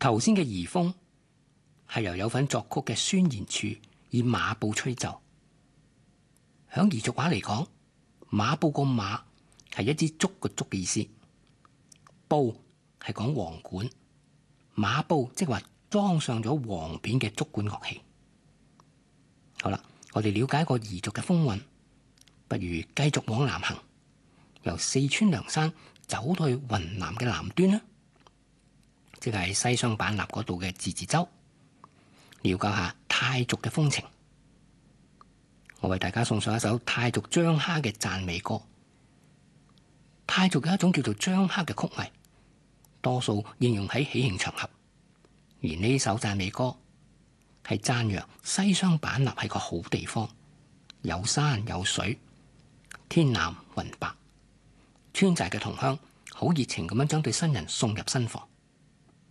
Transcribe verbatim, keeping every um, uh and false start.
頭先嘅移風係由有份作曲嘅孫延柱以馬步吹奏。響彝族話嚟講，馬步個馬係一支竹個竹嘅意思，步係講簧管，馬步即係話裝上咗簧片嘅竹管樂器。好啦，我哋了解過彝族嘅風韻，不如繼續往南行，由四川涼山走到去雲南嘅南端啦，即係西雙版納嗰度嘅自治州，了解下泰族嘅風情。我為大家送上一首泰族張蝦嘅讚美歌。泰族有一種叫做張蝦嘅曲藝，多數應用喺喜慶場合，而呢首讚美歌係讚揚西雙版納係個好地方，有山有水，天藍雲白。村寨嘅同鄉好熱情咁樣將對新人送入新房。